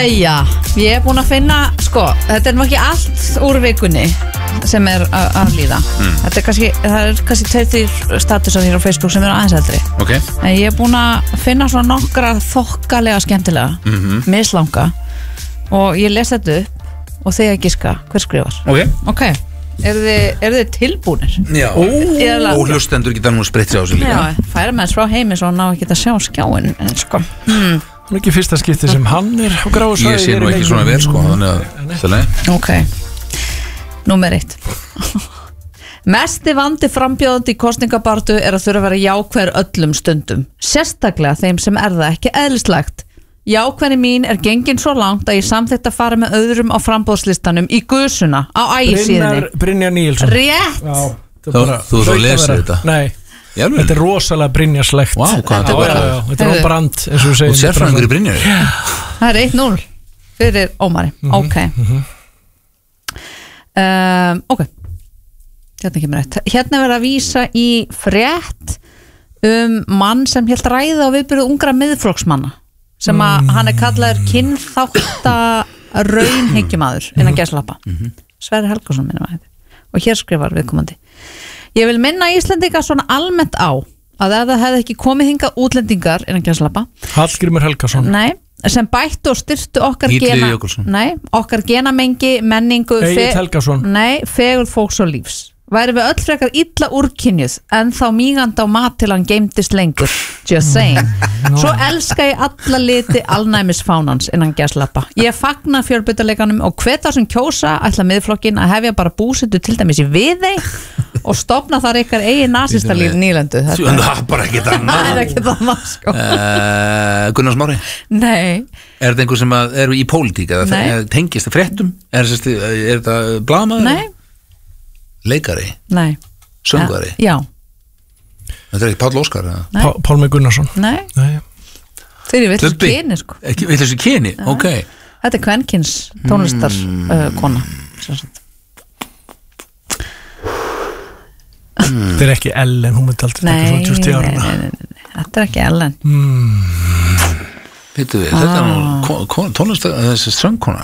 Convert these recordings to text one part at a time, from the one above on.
Jæja, ég búin að finna, sko, þetta nú ekki allt úr vikunni sem að líða. Þetta það kannski 2-3 statusar hér á Facebook sem aðeins eldri. Ok. En ég búin að finna svona nokkra þokkalega skemmtilega, mislanga, og ég les þetta upp og þið að giska hver skrifar. Ok. Eru þið tilbúnir? Já. Og hlustendur geta nú spritt sér á sig líka. Já, færa með þess frá heimi svo ná ekki að sjá skjáin, en sko. Það ekki fyrsta skipti sem hann á gráu svæði. Ég sé nú ekki svona vel, sko, þannig að Ok, númer 1. Mesti vandi frambjóðandi í kosningabartu að þurfa að vera jákvæður öllum stundum, sérstaklega þeim sem það ekki eðlislegt. Jákvæðni mín gengin svo langt að ég samþykkt að fara með öðrum á framboðslistanum í gusuna á ægisíðinni. Brynjar Níelsson. Rétt. Þú lesið þetta? Nei, þetta rosalega Brynjarslegt. Vá, hvað þetta var? Þetta Brand, eins og við segjum. Og sérfræðingur í Brynjar? Það 1-0 fyrir Ómari. Ok. Ok. Hérna kemur rétt. Hérna verið að vísa í frétt mann sem hélt ræða á viðburði ungra miðflokksmanna sem að hann kallaður kynþátta raunhyggjumæður innan gæslappa. Sverrir Helgason minnum að þetta. Og hér skrifar viðkomandi: Ég vil minna Íslendinga svona almennt á að ef það hefði ekki komið hingað útlendingar innan gæslappa Hallgrímur Helgason. Nei, sem bættu og styrtu okkar okkar genamengi, menningu, fegurð fólks og lífs. Væri við öll frekar illa úrkynjuð en þá mígandi á mat til hann geymdist lengur. Just saying. Svo elska ég alla liti alnæmisfánans innan gæslappa. Ég fagna fjölbreytileikanum og hvet þá sem kjósa ætla miðflokkin að hefja bara búsetu til dæmis í Viðey og stofna þar ykkar eigin nasistalíf nýlendu. Það er bara ekki annað, sko. Gunnar Smári? Nei. Þetta einhver sem eru í pólitík eða tengist það fréttum? Þetta blaðamaður? Nei. Leikari? Nei. Söngvari? Já. Þetta ekki Páll Óskar? Pálmi Gunnarsson? Nei. Þeir eru vitlaus kyni, sko. Vitlaus kyni? Ok. Þetta kvenkins tónlistar kona. Þetta ekki Ellen, hún myndi aldrei taka svona 20 ára. Nei, þetta ekki Ellen. Vittu við, þetta nú tónlistar, þessi söngkona.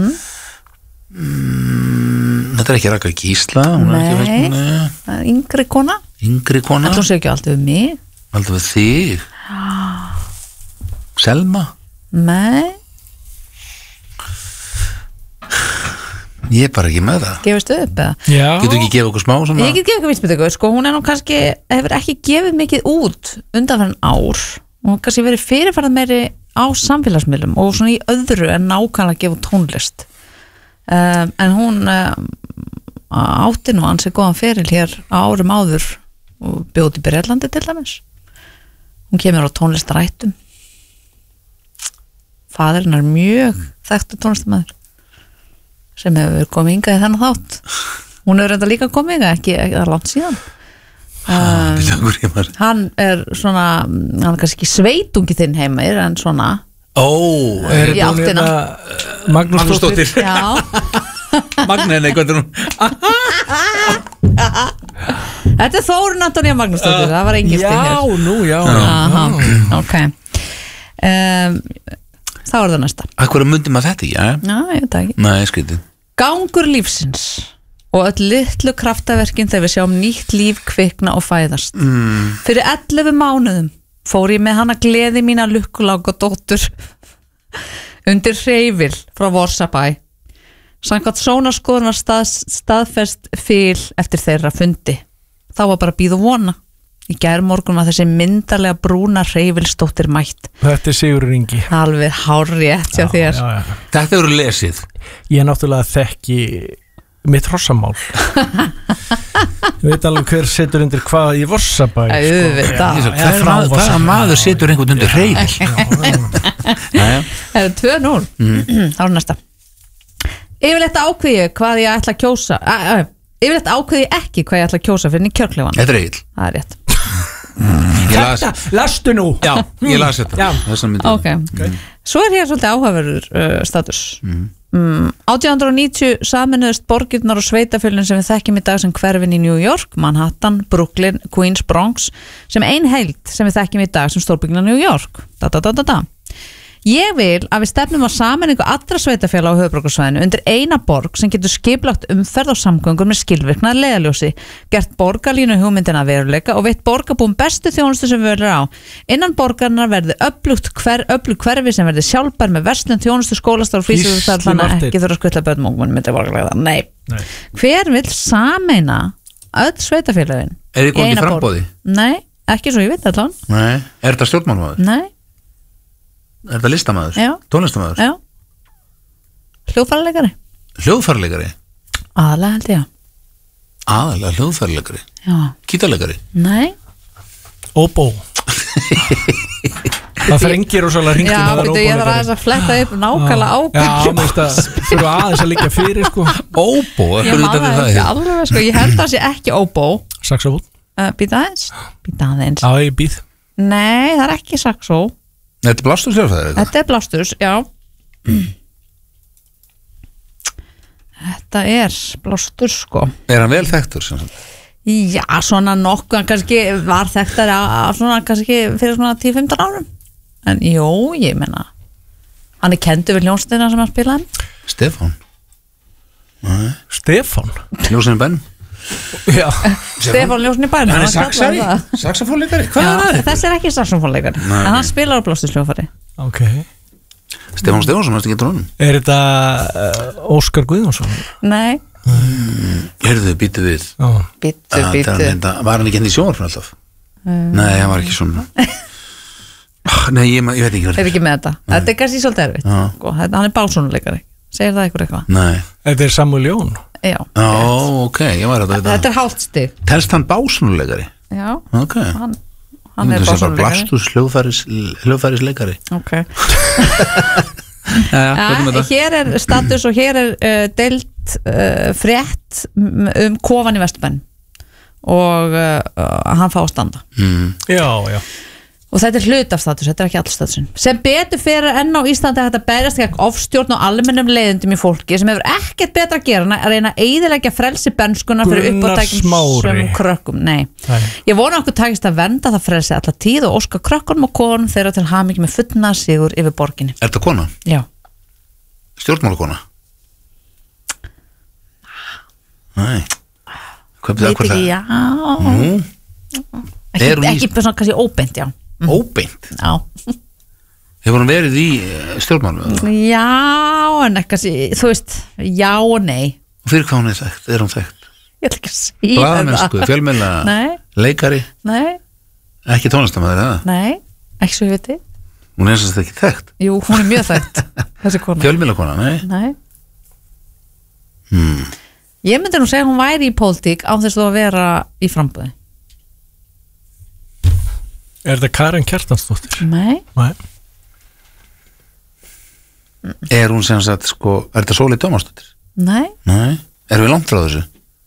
Þetta ekki Raka Gísla? Nei, það yngri kona. Yngri kona? Þetta sé ekki alltaf við mig. Alltaf við þig? Selma? Nei. Ég bara ekki með það. Gefist upp eða? Já. Getur ekki gefið okkur smá svona? Ég get gefið okkur vísbendingu, sko, hún nú kannski hefur ekki gefið mikið út undanfarinn ár. Hún kannski verið fyrirferð meiri á samfélagsmiðlum og svona í öðru en nákvæmlega að gefa tónlist. En hún átti nú ansi góðan feril hér árum áður og bjóði í Bretlandi til dæmis. Hún kemur á tónlistarættum. Faðirinn mjög þekktur tónlistamæður sem hefur komið hingað í þennan þátt. Hún hefur reynda líka komið hingað, ekki langt síðan. Hann svona, hann kannski ekki sveitungi þinn heimir en svona er í áttina Magnús Dóttir. Já. Magna, nei, hvað er hún? Þetta Þórunn Antonía Magnús Dóttir, það var engin stig hér. Já. Ok. Þá það næsta. Hvað myndi maður þetta, já? Já, ég veit ekki. Nei, skrítið. Gangur lífsins og öll litlu kraftaverkin þegar við sjáum nýtt líf kvikna og fæðast. Fyrir 11 mánuðum fór ég með hana gleði mína lukkuláka dóttur undir hreyfil frá Vorsabæ. Samkvæmt sónarskoðun var staðfest fyl eftir þeirra fundi. Þá var bara bíð og vona. Í gærmorgun var þessi myndarlega brúna hreyfilsdóttir mætt. Þetta Sigurður Ingi. Alveg hárrétt hjá þér. Já. Þetta eru lesið. Ég náttúrulega þekki mitt hrossamál. Ég veit alveg hver setur undir hvað í Vorsabæ. Hvaða maður setur einhvern undir hreyfil? Það er 2-0. Þá er næsta. Yfirleitt ákveði hvað ég ætla að kjósa. Yfirleitt ákveði ekki hvað ég ætla að kjósa fyrir í kjörklefann. Þetta er Egill. Það er rétt. Lastu nú. Já, ég las þetta. Okay. Svo er hér svolítið áhugaverður status. 1890 saminuðust borgirnar og sveitafélagin sem við þekkjum í dag sem hverfin í New York, Manhattan, Brooklyn, Queens, Bronx sem ein heild sem við þekkjum í dag sem stórbyggna New York. Ég vil að við stefnum á sameiningu allra sveitarfélaga á höfuðborgarsvæðinu undir eina borg sem getur skipulagt umferð og samgöngur með skilvirkna leiðarljósi, gert borgarlínu hugmyndina veruleika og veitt borgarbúum bestu þjónustu sem við verður á. Innan borgarinnar verði öflugt hverfi sem verði sjálfbær með verslun, þjónustu, skólastar og frístundastar, þannig að ekki þurfa að skutla börnum og myndi borgarlega. Nei. Hver vil sameina öll sveitafélagin? Er þið komið í frambóði? Nei, ekki svo ég veit allan. Nei. Er þetta stjórnmálmaður? Nei. Er þetta listamaður? Já. Tónlistamaður? Já. Hljóðfæraleikari? Hljóðfæraleikari? Aðalega held ég. Aðalega hljóðfæraleikari? Já. Gítarleikari? Nei. Óbó. Það þrengir og svolítið hringtum. Já, betur ég þarf aðeins að fletta upp nákvæmlega ábyrg. Já, mér finnst að þurfa aðeins að liggja fyrir sko. Óbó? Ég maður það ekki alveg sko, ég held að það sé ekki óbó. Saxofón? Býta aðeins. Já, ég býð. Nei, það er ekki saxó. Þetta er blástus hljóðfæri? Þetta er blástus, já. Þetta er blástus sko. Er hann vel þekktur? Já, svona nokkuð, kannski var þekktar svona kannski fyrir svona 10-15 árum. En jú, ég menna hann er kendur við hljómsveitina sem hann spilaði. Stefán? Nei. Stefán? Ljósinn í bænum? Já. Stefán Ljósinn í bænum. Hann er saxari? Saxofónleikari? Hvað er það? Þessi er ekki saxofónleikari, en hann spilar á blástursljóðfæri. Ok. Stefán Stefánsson, þetta getur honum. Er þetta Óskar Guðjónsson? Nei. Heyrðu, býttu við. Býttu. Var hann ekki henni í sjónvarpinu alltaf? Nei, hann var ekki svona. Nei, ég veit ekki. Er ekki með þetta. Þetta er kannski svolítið erfitt. Hann er básónuleikari. Segir það eitthvað? Nei. Þetta er Samuel Jón? Já. Ok, ég var að þetta er hálft stig. Telst hann básónuleikari? Já. Ok. Hann er básónuleikari. Blastus hljóðfærisleikari. Ok. Hér er status og hér er deilt frétt kofan í Vesturbænum og hann fá að standa. Já. Og þetta er hlut af status, þetta er ekki all statusin. Sem betur fyrir enn á Íslandi að þetta berjast gegn ofstjórn og almennum leiðindum í fólki sem hefur ekkert betra að gera en að reyna að eyðileggja frelsi benskunar fyrir uppátækjum sem krökkum. Nei. Ég vona okkur takist að vernda það frelsi alla tíð og óska krökkunum og konum þeirra til hamingju með fullna sigur yfir borginni. Er þetta kona? Já. Stjórnmálakona? Nei. Veit ekki, já. Ekki svona kannski óbeint, já. Óbeint? Já. Hefur hann verið í stjórnmálum? Já, en ekki, þú veist, já og nei. Og fyrir hvað hún þekkt? Er hún þekkt? Ég ætla ekki að segja það. Blaðamennsku, fjölmiðla, leikari? Nei. Ekki tónlistarmaður, eða? Nei, ekki svo ég veit þið. Hún er eins og þetta ekki þekkt? Jú, hún er mjög þekkt, þessi kona. Fjölmiðlakona, nei? Ég myndi nú segja hún væri í pólitík án þess að vera í framboði. Er þetta Karen Kjartansdóttir? Nei. Er hún sem sagt, sko, er þetta Sóley Tómasdóttir? Nei. Erum við langt frá þessu?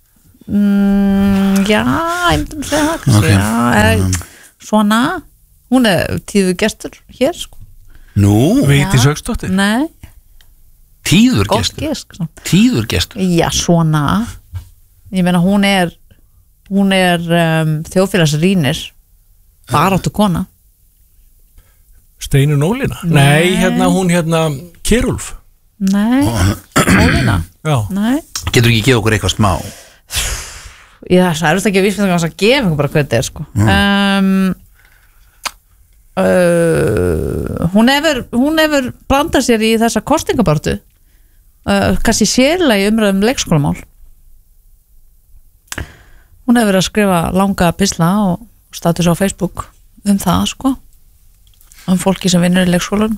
Já, ég myndi nú segja það. Okay. Svona, hún er tíður gestur hér, sko. Nú? Vigdís Hauksdóttir? Nei. Tíður gestur? Tíður gestur? Já, svona. Ég meina, hún er þjóðfélagsrýnir. Baráttu kona. Steinun Ólína? Nei, hún Kyrulf. Nei, Ólína. Já. Nei. Getur ekki gefa okkur eitthvað smá? Já, það er ekki að vísbendingar að gefa ykkur bara hvað þetta er, sko. Hún hefur blandað sér í þessa kostingabartu, kannski sérlega í umræðum leikskólamál. Hún hefur verið að skrifa langa pisla og status á Facebook það, sko, fólki sem vinnur í leikskólanum.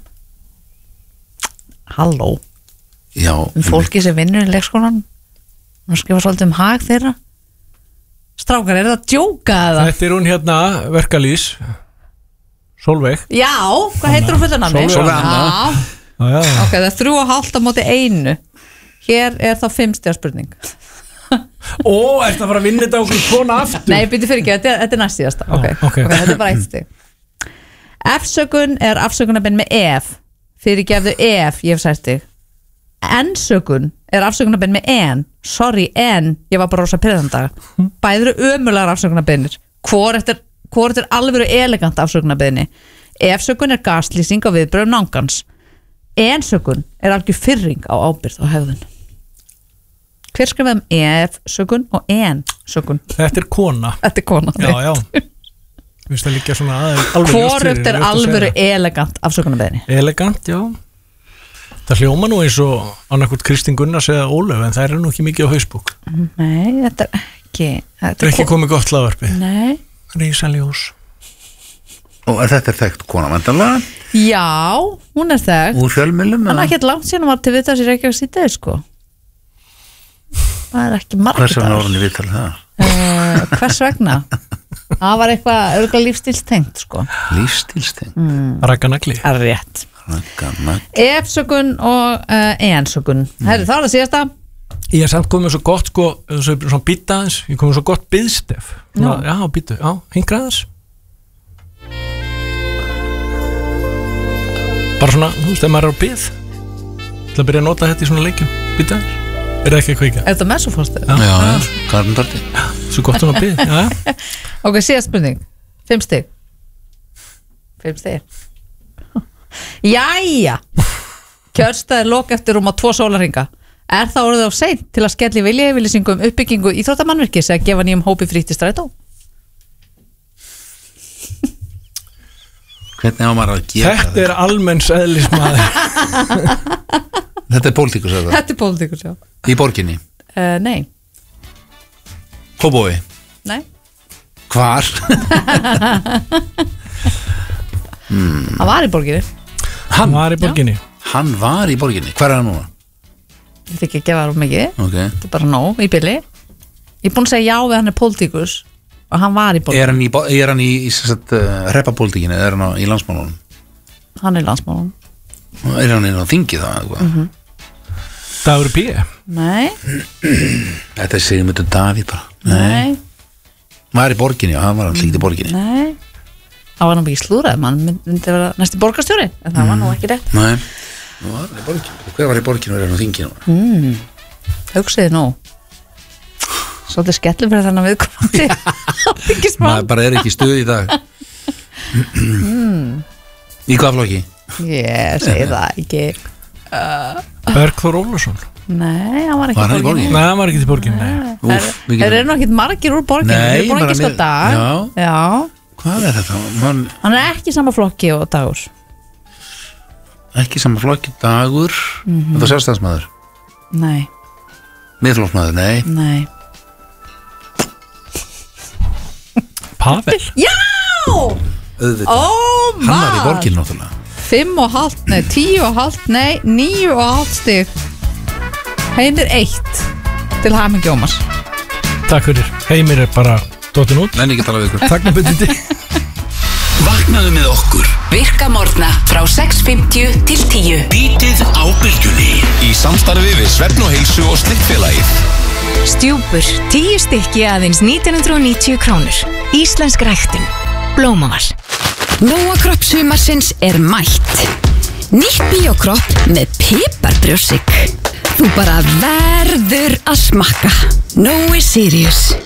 Halló. Já. Fólki sem vinnur í leikskólanum og skrifa svolítið hag þeirra. Strákar, er það að djóka eða? Þetta er hún verkalýs Sólveig. Já, hvað heitir hún fullt nafni? Sólveig Anna. Já. Ok, það er 3,5 á móti 1. Hér er þá 5 stiga spurning. Ertu að fara að vinna þetta okkur kona aftur? Nei, byrju fyrir ekki, þetta er næst síðasta. Ok, þetta er bara 1 stig. F-sökun er afsökunarbein með ef. Fyrirgefðu ef, ég hef sagt þig. N-sökun er afsökunarbein með en. Sorry, en, ég var bara rosa pirrandi. Bæði eru ömurlegar afsökunarbeinir. Hvor er alveg elegant afsökunarbeinni? F-sökun gaslýsing á viðbrögðum náungans. En-sökun algjör firring á ábyrgð og hegðun. Hver skrifaði F-sökun og en-sökun? Þetta kona. Þetta kona. Já. Mér finnst það líka svona alveg Hvorugt alvöru elegant afsökunarbeðni? Elegant, já. Það hljóma nú eins og annarkvort Kristín Gunnars eða Ólöf, en það nú ekki mikið á Facebook. Nei, þetta ekki. Þetta ekki komið gott hlaðvarpi. Nei. Rísaljós. Og þetta þekkt kona vandarlega? Já, hún þekkt. Úr fjölmiðlum? Hann ekki langt síðan var til viðtals í Reykjavík síðdegis, sko. Það ekki margir Hvers vegna orðin í viðtal það? Hvers vegna? Það var eitthvað örgulega lífstílstengt, sko. Lífstílstengt? Ragganagli. Það rétt. F-sökun og en-sökun. Herri, það var það síðasta. Ég samt komið svo gott, sko, svona býta aðeins. Ég komið svo gott byðstef. Já, býtu, hingraðas. Bara svona, þú veist, ef maður á byð til að byrja að nota þetta í svona leikjum. Býta aðeins. Ekki að kveika? Er þetta mesofórstu? Já, gardenparti. Svo gott hún að byggja, já. Ok, síðast spurning. 5 stig. 5 stig. Jæja. Kjörstaðir lok eftir rúma 2 sólarhringa. Er það orðið á seint til að skelli viljayfirlýsingu uppbyggingu íþróttamannvirkis eða gefa nýjum hópi frítt í strætó? Hvernig á maður að gera þetta? Þetta almenns eðlismaður. Þetta pólitíkus, eða? Þetta pólitíkus, já. Í borginni? Nei. Kópavogi? Nei. Hvar? Hann var í borginni. Hann var í borginni? Hann var í borginni. Hvar er hann núna? Ég þykki að gefa það mikið. Ok. Þetta bara nóg, í bili. Ég búin að segja já við hann pólitíkus og hann var í borginni. Er hann í hreppapólitíkinni eða er hann í landsmálunum? Hann er í landsmálunum. Er hann inn á þingi það? Dagur B? Nei. Þetta Sigmundur Davíð bara. Nei. Var í borginni og hann var alltaf í borginni. Nei. Það var náttúrulega ekki slúrað, mann myndi vera næsti borgarstjóri, en það var nú ekki rétt. Nei. Hver var í borginni og er hann á þingi nú? Hugsiði nú. Svolítið skellum fyrir þannig að viðkomandi. Maður bara er ekki í stuði í dag. Í hvað flokki? Ég segi það ekki. Bergþór Ólafsson? Nei, hann var ekki í borginni. Nei, hann var ekki í borginni. Það nú ekki margir úr borginni. Nei, við erum búin að gista dag. Já. Hvað er þetta? Hann er ekki sama flokki og Dagur. Ekki sama flokki Dagur? Þetta er sjálfstæðismaður? Nei. Miðflokksmaður? Nei. Nei. Pavel? Já! Auðvitað. Hann var í borginni náttúrulega. 5,5, nei, 10,5, nei, 9,5 stig. Heimir 1 til hamingju Ómars. Takk fyrir. Heimir er bara dottin út. Nenni ekki tala við ykkur. Takk nabundindi. Vaknaðu með okkur. Virka morgna frá 6:50 til 10. Bítið á bylgjunni. Í samstarfi við Svefn og Heilsu og Slikkfélagið. Stjúpur, 10 stykki aðeins 1990 krónur. Íslensk ræktun. Blómaval. Nóa Kropp sumarsins er mætt. Nýtt Bíókropp með piparbrjósik. Þú bara verður að smakka. Nói Sirius.